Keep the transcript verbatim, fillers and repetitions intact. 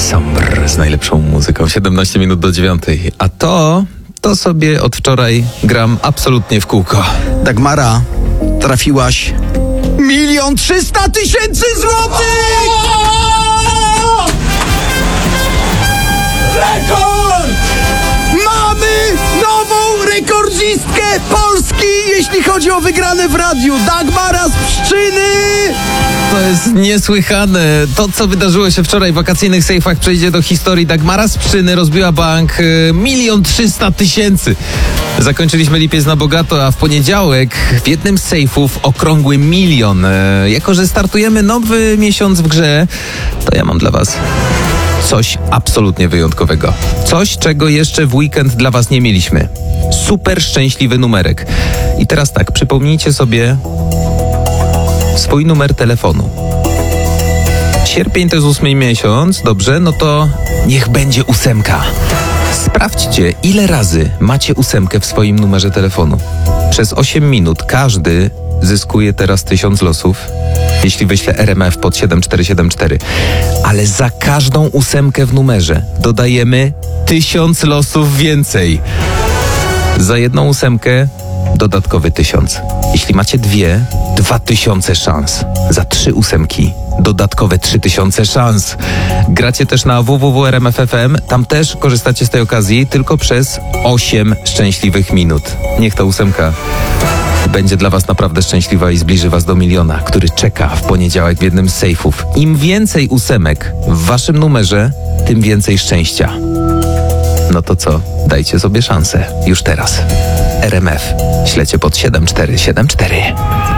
Somber z najlepszą muzyką. siedemnaście minut do dziewiątej. A to, to sobie od wczoraj gram absolutnie w kółko. Dagmara, trafiłaś milion trzysta tysięcy złotych! Rekord! Mamy nową rekordzistkę Polski, jeśli chodzi o wygrane w radiu. Dagmara z Pszczyny! To jest niesłychane. To, co wydarzyło się wczoraj w wakacyjnych sejfach, przejdzie do historii. Dagmara z Pszczyny rozbiła bank milion trzysta tysięcy. Zakończyliśmy lipiec na bogato, a w poniedziałek w jednym z sejfów okrągły milion. Jako że startujemy nowy miesiąc w grze, to ja mam dla was coś absolutnie wyjątkowego. Coś, czego jeszcze w weekend dla was nie mieliśmy. Super szczęśliwy numerek. I teraz tak, przypomnijcie sobie swój numer telefonu. Sierpień to jest ósmy miesiąc, dobrze? No to niech będzie ósemka. Sprawdźcie, ile razy macie ósemkę w swoim numerze telefonu. Przez osiem minut każdy zyskuje teraz tysiąc losów, jeśli wyślę R M F pod siedem cztery siedem cztery. Ale za każdą ósemkę w numerze dodajemy tysiąc losów więcej. Za jedną ósemkę dodatkowy tysiąc. Jeśli macie dwie, dwa tysiące szans. Za trzy ósemki dodatkowe trzy tysiące szans. Gracie też na w w w kropka r m f kropka f m. Tam też korzystacie z tej okazji tylko przez osiem szczęśliwych minut. Niech ta ósemka będzie dla was naprawdę szczęśliwa i zbliży was do miliona, który czeka w poniedziałek w jednym z sejfów. Im więcej ósemek w waszym numerze, tym więcej szczęścia. No to co? Dajcie sobie szansę. Już teraz. R M F. Ślecie pod siedem cztery siedem cztery.